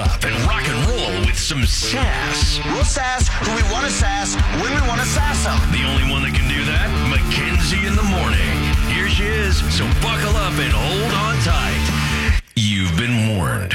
up and rock and roll with some sass. We'll sass who we want to sass when we want to sass them. The only one that can do that, Mackenzie in the morning. Here she is, so buckle up and hold on tight. You've been warned.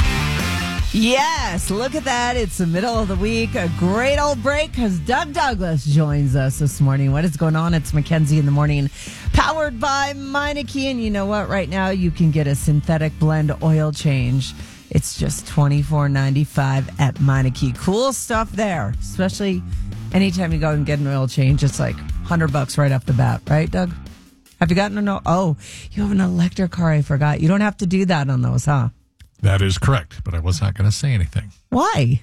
Yes, look at that. It's the middle of the week. A great old break because Doug Douglas joins us this morning. What is going on? It's Mackenzie in the morning, powered by Meineke. And you know what? Right now, you can get a synthetic blend oil change. It's just $24.95 at Meineke. Cool stuff there, especially anytime you go and get an oil change. It's like $100 right off the bat, right, Doug? Have you gotten Oh, you have an electric car. I forgot. You don't have to do that on those, huh? That is correct, but I was not going to say anything. Why?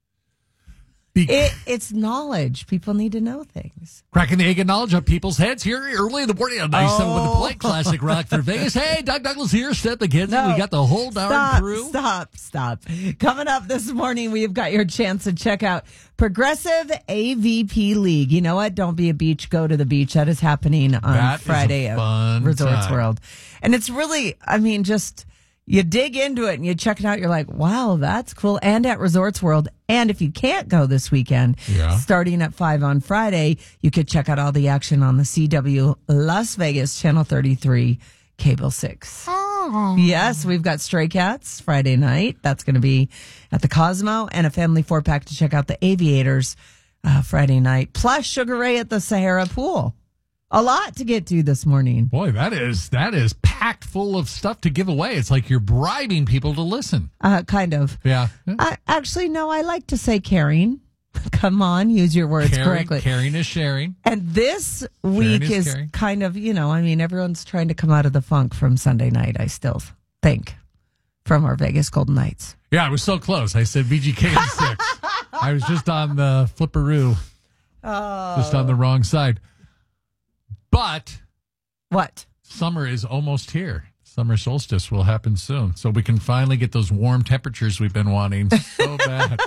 It's knowledge. People need to know things. Cracking the egg of knowledge on people's heads here early in the morning. A nice one with the play. Classic rock for Vegas. Hey, Doug Douglas here. Step McKenzie. No. We got the whole darn crew. Stop. Coming up this morning, we've got your chance to check out Progressive AVP League. You know what? Don't be a beach. Go to the beach. That is happening on Friday at Resorts World. And it's really, just... You dig into it and you check it out. You're like, wow, that's cool. And at Resorts World. And if you can't go this weekend, starting at 5 on Friday, you could check out all the action on the CW Las Vegas, Channel 33, Cable 6. Oh. Yes, we've got Stray Cats Friday night. That's going to be at the Cosmo, and a family 4-pack to check out the Aviators Friday night. Plus Sugar Ray at the Sahara Pool. A lot to get to this morning. Boy, that is packed full of stuff to give away. It's like you're bribing people to listen. Kind of. Yeah. Actually, no, I like to say caring. Come on, use your words correctly. Caring is sharing. And this week is kind of, everyone's trying to come out of the funk from Sunday night, I still think, from our Vegas Golden Knights. Yeah, I was so close. I said VGK in 6. I was just on the flipperoo. Oh. Just on the wrong side. But what? Summer is almost here. Summer solstice will happen soon. So we can finally get those warm temperatures we've been wanting so bad.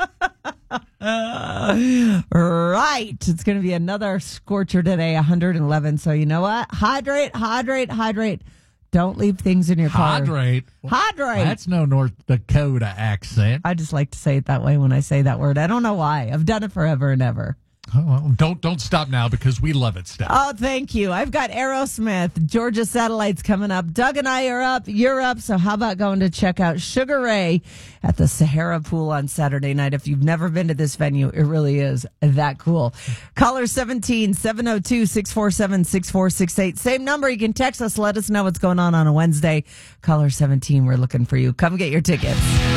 Right. It's going to be another scorcher today, 111. So you know what? Hydrate. Don't leave things in your car. Hydrate. That's no North Dakota accent. I just like to say it that way when I say that word. I don't know why. I've done it forever and ever. Oh, well, don't stop now because we love it, Steph. Oh, thank you. I've got Aerosmith, Georgia Satellites coming up. Doug and I are up. You're up. So how about going to check out Sugar Ray at the Sahara Pool on Saturday night? If you've never been to this venue, it really is that cool. Caller 17-702-647-6468. Same number. You can text us. Let us know what's going on a Wednesday. Caller 17, we're looking for you. Come get your tickets.